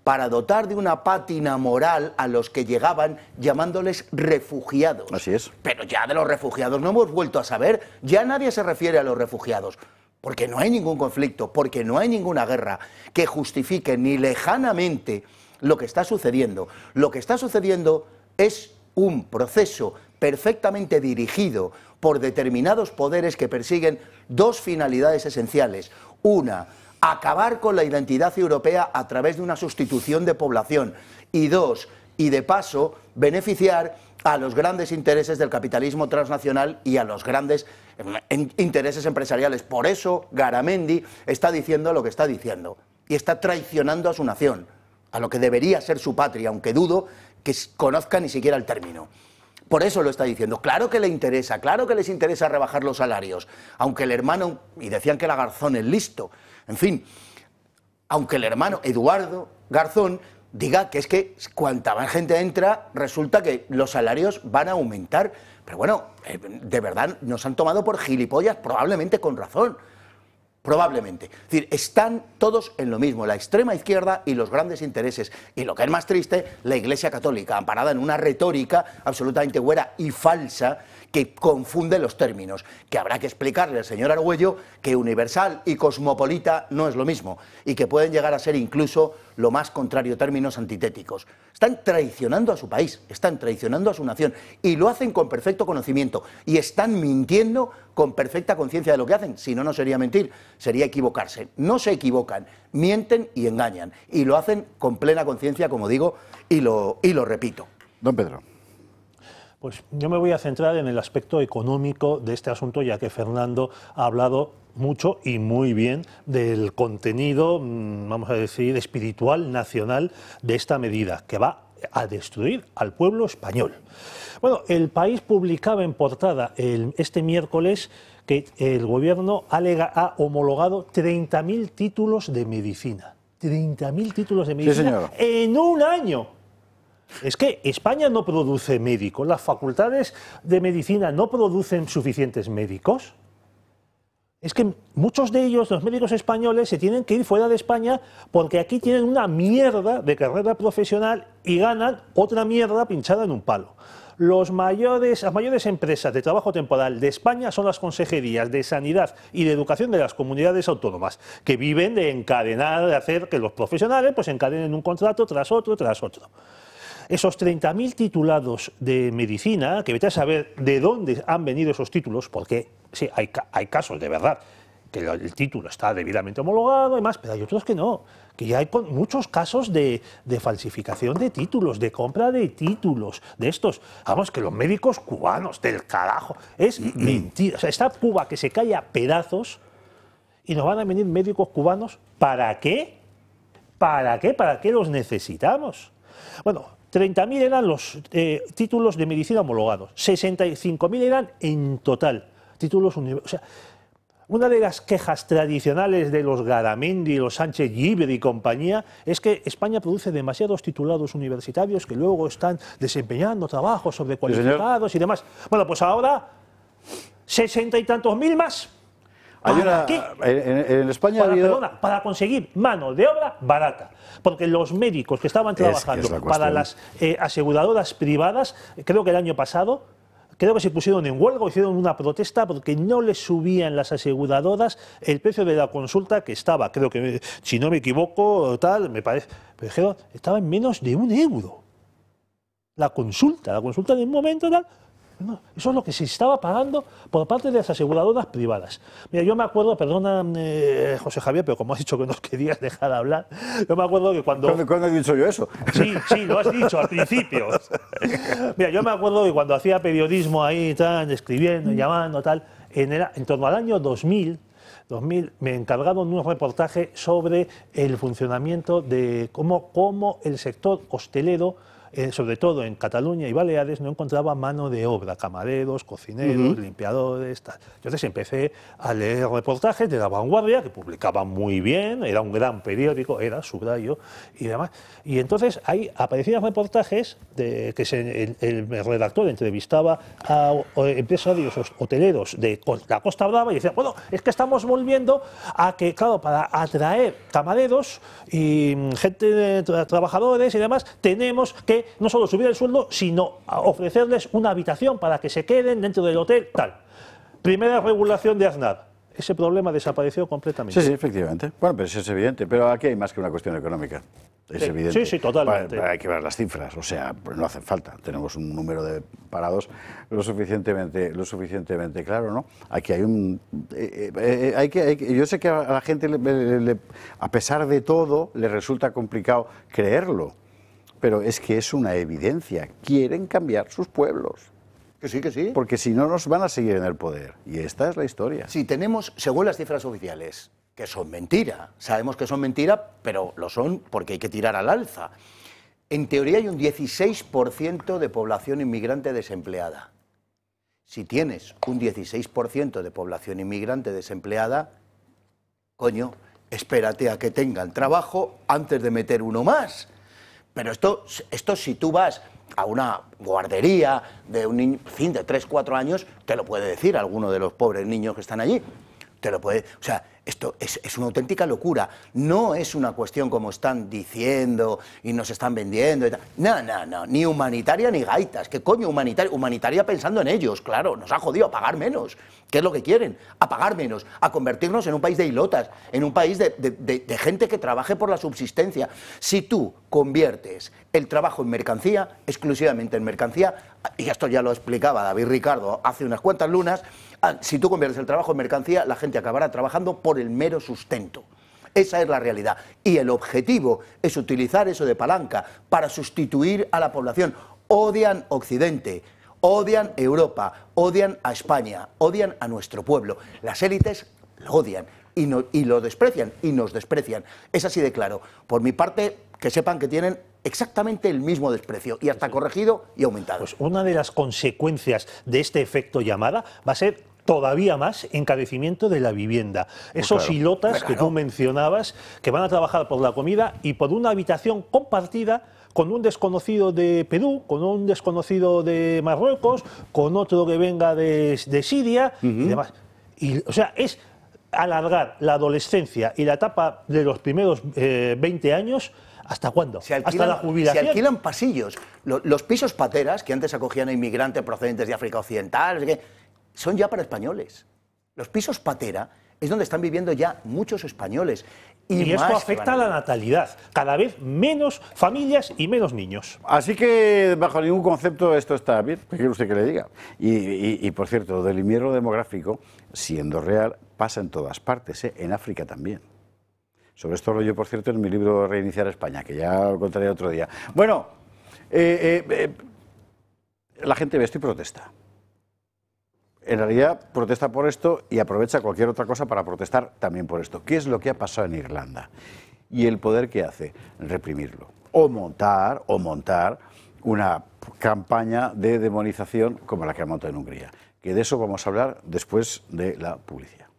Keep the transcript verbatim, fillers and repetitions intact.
para dotar de una pátina moral a los que llegaban llamándoles refugiados. Así es. Pero ya de los refugiados no hemos vuelto a saber, ya nadie se refiere a los refugiados, porque no hay ningún conflicto, porque no hay ninguna guerra que justifique ni lejanamente lo que está sucediendo. Lo que está sucediendo es un proceso perfectamente dirigido por determinados poderes que persiguen dos finalidades esenciales. Una, acabar con la identidad europea a través de una sustitución de población. Y dos, y de paso, beneficiar a los grandes intereses del capitalismo transnacional y a los grandes intereses empresariales. Por eso Garamendi está diciendo lo que está diciendo y está traicionando a su nación, a lo que debería ser su patria, aunque dudo que conozca ni siquiera el término. Por eso lo está diciendo. Claro que le interesa, claro que les interesa rebajar los salarios, aunque el hermano, y decían que era Garzón el listo, en fin, aunque el hermano Eduardo Garzón diga que es que cuanta más gente entra, resulta que los salarios van a aumentar. Pero bueno, de verdad nos han tomado por gilipollas, probablemente con razón. Probablemente. Es decir, están todos en lo mismo, la extrema izquierda y los grandes intereses. Y lo que es más triste, la Iglesia Católica, amparada en una retórica absolutamente güera y falsa que confunde los términos, que habrá que explicarle al señor Argüello que universal y cosmopolita no es lo mismo y que pueden llegar a ser incluso lo más contrario, términos antitéticos. Están traicionando a su país, están traicionando a su nación y lo hacen con perfecto conocimiento y están mintiendo con perfecta conciencia de lo que hacen. Si no, no sería mentir, sería equivocarse. No se equivocan, mienten y engañan y lo hacen con plena conciencia, como digo, y lo, y lo repito. Don Pedro. Pues yo me voy a centrar en el aspecto económico de este asunto, ya que Fernando ha hablado mucho y muy bien del contenido, vamos a decir, espiritual, nacional de esta medida, que va a destruir al pueblo español. Bueno, El País publicaba en portada el, este miércoles que el gobierno ha, lega, ha homologado treinta mil títulos de medicina. treinta mil títulos de medicina sí, en un año. Es que España no produce médicos, las facultades de medicina no producen suficientes médicos. Es que muchos de ellos, los médicos españoles, se tienen que ir fuera de España porque aquí tienen una mierda de carrera profesional y ganan otra mierda pinchada en un palo. Los mayores, las mayores empresas de trabajo temporal de España son las consejerías de Sanidad y de Educación de las comunidades autónomas, que viven de encadenar, de hacer que los profesionales pues encadenen un contrato tras otro, tras otro. Esos treinta mil titulados de medicina, que vete a saber de dónde han venido esos títulos, porque sí, hay, hay casos de verdad que el título está debidamente homologado y más, pero hay otros que no, que ya hay muchos casos de, de falsificación de títulos, de compra de títulos, de estos, vamos, que los médicos cubanos, del carajo, es mentira. O sea, está Cuba que se cae a pedazos y nos van a venir médicos cubanos, ¿para qué? ¿Para qué? ¿Para qué los necesitamos? Bueno, treinta mil eran los eh, títulos de medicina homologados, sesenta y cinco mil eran en total títulos universitarios. O sea, una de las quejas tradicionales de los Garamendi, los Sánchez Llibre y compañía es que España produce demasiados titulados universitarios que luego están desempeñando trabajos sobrecualificados sí, y demás. Bueno, pues ahora sesenta y tantos mil más. Hay ¿Para una, qué? En, en España para, ha habido... perdona, para conseguir mano de obra barata. Porque los médicos que estaban trabajando es, es para las eh, aseguradoras privadas, creo que el año pasado, creo que se pusieron en huelga, hicieron una protesta porque no les subían las aseguradoras el precio de la consulta que estaba, creo que, si no me equivoco, tal, me parece, pero dijeron, estaba en menos de un euro. La consulta, la consulta de un momento tal. No, eso es lo que se estaba pagando por parte de las aseguradoras privadas. Mira, yo me acuerdo, perdona, eh, José Javier, pero como has dicho que nos querías dejar hablar, yo me acuerdo que cuando... ¿Cuándo, ¿cuándo he dicho yo eso? Sí, sí, lo has dicho al principio. Mira, yo me acuerdo que cuando hacía periodismo ahí, tal, escribiendo, llamando, tal, en, el, en torno al año dos mil, dos mil me encargaron un reportaje sobre el funcionamiento de cómo, cómo el sector hostelero eh, sobre todo en Cataluña y Baleares, no encontraba mano de obra, camareros, cocineros, uh-huh. limpiadores, tal. Entonces empecé a leer reportajes de La Vanguardia, que publicaba muy bien, era un gran periódico, era, subrayo, y demás. Y entonces ahí aparecían reportajes de que se, el, el redactor entrevistaba a empresarios hoteleros de la Costa Brava y decía, bueno, es que estamos volviendo a que, claro, para atraer camareros y gente, de tra trabajadores y demás, tenemos que no solo subir el sueldo, sino ofrecerles una habitación para que se queden dentro del hotel, tal. Primera regulación de Aznar. Ese problema desapareció completamente. Sí, sí, efectivamente. Bueno, pero eso es evidente. Pero aquí hay más que una cuestión económica. Es sí, evidente. Sí, sí, totalmente. Para, para hay que ver las cifras, o sea, pues no hacen falta. Tenemos un número de parados lo suficientemente, lo suficientemente claro, ¿no? Aquí hay un, eh, eh, hay que, hay que, yo sé que a la gente, le, le, le, a pesar de todo, le resulta complicado creerlo, pero es que es una evidencia. Quieren cambiar sus pueblos. Que sí, que sí. Porque si no, nos van a seguir en el poder. Y esta es la historia. Si tenemos, según las cifras oficiales, que son mentira. Sabemos que son mentira, pero lo son porque hay que tirar al alza. En teoría hay un dieciséis por ciento de población inmigrante desempleada. Si tienes un dieciséis por ciento de población inmigrante desempleada, coño, espérate a que tengan trabajo antes de meter uno más. Pero esto, esto si tú vas a una guardería de un niño, en fin, de tres, cuatro años, te lo puede decir alguno de los pobres niños que están allí. Te lo puede, o sea, esto es, es una auténtica locura. No es una cuestión como están diciendo y nos están vendiendo y tal. No, no, no, ni humanitaria ni gaitas. ¿Qué coño humanitaria? Humanitaria pensando en ellos, claro, nos ha jodido a pagar menos. ¿Qué es lo que quieren? A pagar menos, a convertirnos en un país de hilotas, en un país de, de, de, de gente que trabaje por la subsistencia. Si tú conviertes el trabajo en mercancía, exclusivamente en mercancía, y esto ya lo explicaba David Ricardo hace unas cuantas lunas, si tú conviertes el trabajo en mercancía, la gente acabará trabajando por el mero sustento. Esa es la realidad. Y el objetivo es utilizar eso de palanca para sustituir a la población. Odian Occidente, odian Europa, odian a España, odian a nuestro pueblo. Las élites lo odian y, no, y lo desprecian y nos desprecian. Es así de claro. Por mi parte, que sepan que tienen exactamente el mismo desprecio y hasta corregido y aumentado. Pues una de las consecuencias de este efecto llamada va a ser todavía más encarecimiento de la vivienda. Esos claro, hilotas claro. que tú mencionabas, que van a trabajar por la comida y por una habitación compartida con un desconocido de Perú, con un desconocido de Marruecos, con otro que venga de, de Siria uh-huh. y demás. Y, o sea, es alargar la adolescencia y la etapa de los primeros eh, veinte años. ¿Hasta cuándo? Se alquilan, ¿Hasta la jubilación? Se alquilan pasillos. Los, los pisos pateras, que antes acogían a inmigrantes procedentes de África Occidental, son ya para españoles. Los pisos patera es donde están viviendo ya muchos españoles. Y, y más esto afecta a la natalidad. Cada vez menos familias y menos niños. Así que, bajo ningún concepto, esto está bien. ¿Qué quiere usted que le diga? Y, y, y por cierto, del invierno demográfico, siendo real, pasa en todas partes, ¿eh? En África también. Sobre esto hablo yo, por cierto, en mi libro Reiniciar España, que ya lo contaré otro día. Bueno, eh, eh, eh, la gente ve esto y protesta. En realidad protesta por esto y aprovecha cualquier otra cosa para protestar también por esto. ¿Qué es lo que ha pasado en Irlanda? Y el poder que hace, reprimirlo. O montar, o montar una campaña de demonización como la que ha montado en Hungría. Que de eso vamos a hablar después de la publicidad.